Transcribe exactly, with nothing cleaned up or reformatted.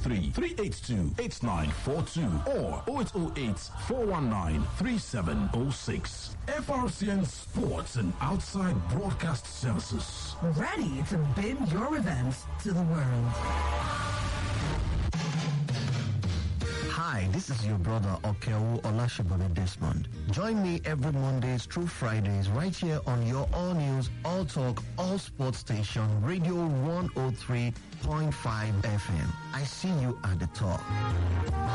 three three eight two eight nine four two or oh eight oh eight four one nine three seven oh six. F R C N Sports and Outside Broadcast Services. Ready to bid your events to the world. Hi, this is your brother Okewu Olashibode Desmond. Join me every Mondays through Fridays right here on your All News, All Talk, All Sports station, Radio one oh three point five F M. I see you at the top.